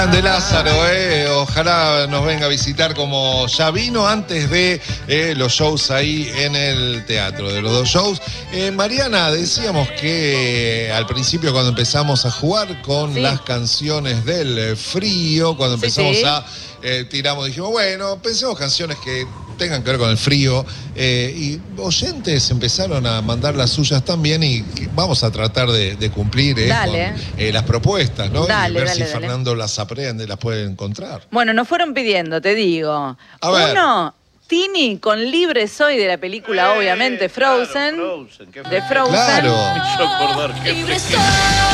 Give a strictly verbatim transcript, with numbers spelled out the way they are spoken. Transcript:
De Lázaro, eh, ojalá nos venga a visitar como ya vino antes de eh, los shows ahí en el teatro, de los dos shows. Eh, Mariana, decíamos que eh, al principio cuando empezamos a jugar con sí. las canciones del eh, frío, cuando Sí, empezamos sí. a eh, tiramos, dijimos, bueno, pensemos canciones que tengan que ver con el frío, eh, y oyentes empezaron a mandar las suyas también y vamos a tratar de, de cumplir eh, Dale. con eh, las propuestas, ¿no? Dale, y ver dale, si dale. Fernando las aprende, las puede encontrar. Bueno, nos fueron pidiendo, te digo. A ver. Uno, Tini con Libre Soy de la película, Eh, obviamente, Frozen. Claro, Frozen, qué De Frozen. Claro. Me hizo acordar, qué Libre fresquito. soy.